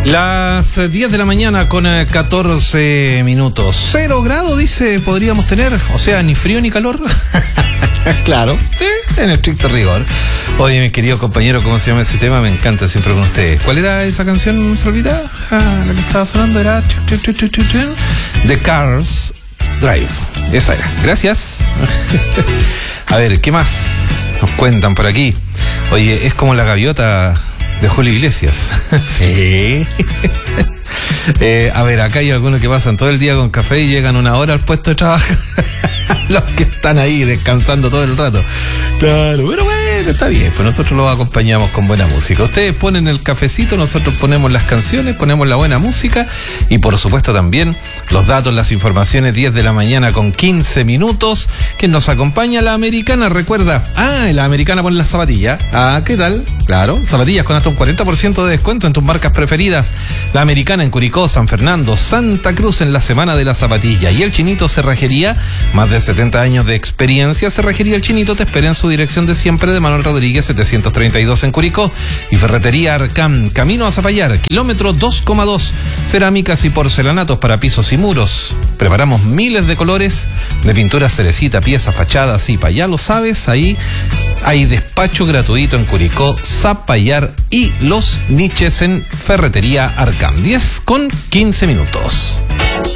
Las 10 de la mañana con 14 minutos. 0 grados, dice, podríamos tener. O sea, ni frío ni calor. Claro, en estricto rigor. Oye, mi querido compañero, ¿cómo se llama ese tema? Me encanta siempre con ustedes. ¿Cuál era esa canción, Salvita? La que estaba sonando era The Cars Drive. Esa era. Gracias. A ver, ¿qué más nos cuentan por aquí? Oye, es como la gaviota de Julio Iglesias. Sí. A ver, acá hay algunos que pasan todo el día con café y llegan 1 hora al puesto de trabajo. Los que están ahí descansando todo el rato. Claro, pero bueno, está bien, pues nosotros los acompañamos con buena música. Ustedes ponen el cafecito, nosotros ponemos las canciones, ponemos la buena música y por supuesto también los datos, las informaciones. 10 de la mañana con 15 minutos. ¿Quién nos acompaña? La Americana, recuerda. La Americana pone las zapatillas. ¿Qué tal? Claro, zapatillas con hasta un 40% de descuento en tus marcas preferidas. La Americana en Curicó, San Fernando, Santa Cruz en la Semana de la Zapatilla. Y el Chinito Cerrajería, más de 70 años de experiencia. Cerrajería El Chinito te espera en su dirección de siempre de Manuel Rodríguez 732 en Curicó. Y Ferretería Arcam, camino a Zapallar, kilómetro 2,2. Cerámicas y porcelanatos para pisos y muros. Preparamos miles de colores de pintura cerecita, piezas, fachadas, y ya lo sabes, ahí hay despacho gratuito en Curicó, Zapallar y Los Niches en Ferretería Arcam. 10 con 15 minutos.